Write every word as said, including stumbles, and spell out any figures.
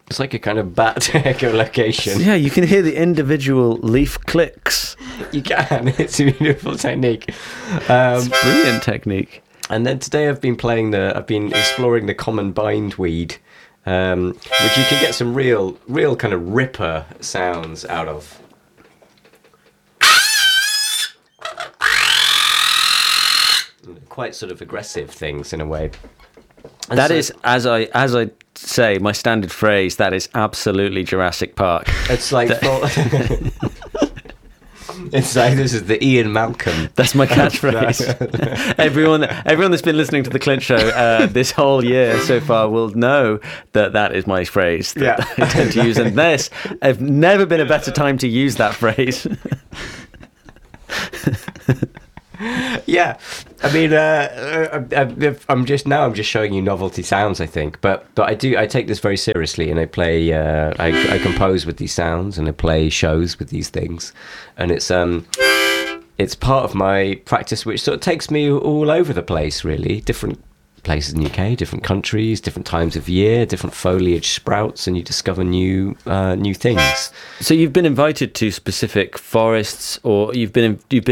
It's like a kind of bat echolocation. Yeah, you can hear the individual leaf clicks. You can. It's a beautiful technique. Um, It's brilliant technique. and then today I've been playing the. I've been exploring the common bindweed, um, which you can get some real, real kind of ripper sounds out of. Quite sort of aggressive things in a way. And That so- is, as I as I say, my standard phrase. That is absolutely Jurassic Park. It's like full, it's like this is the Ian Malcolm. That's my catchphrase. everyone, everyone that's been listening to the Clint Show uh, this whole year so far will know that that is my phrase that Yeah. I tend to use. And this, I've never been a better time to use that phrase. Yeah, I mean, uh, I, I, I'm just now. I'm just showing you novelty sounds, I think. But but I do. I take this very seriously, and I play. Uh, I, I compose with these sounds, and I play shows with these things, and it's um, it's part of my practice, which sort of takes me all over the place, really. Different places in the U K, different countries, different times of year, different foliage sprouts, and you discover new uh, new things. So you've been invited to specific forests, or you've been you've been